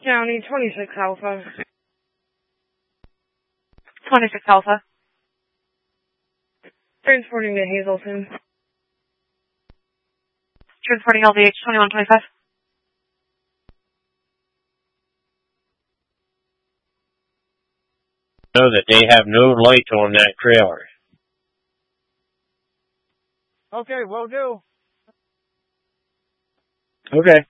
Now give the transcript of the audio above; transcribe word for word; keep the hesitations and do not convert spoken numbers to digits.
County, twenty-six Alpha. twenty-six Alpha. Transporting to Hazelton. Transporting L V H twenty-one twenty-five. Know that they have no light on that trailer. Okay, will do. Okay.